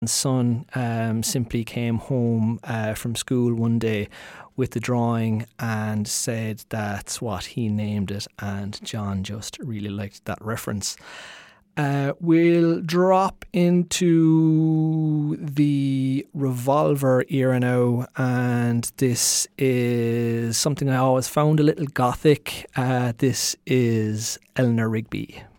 son simply came home from school one day with the drawing and said that's what he named it, and John just really liked that reference. We'll drop into the Revolver era now, and this is something I always found a little gothic. This is Eleanor Rigby.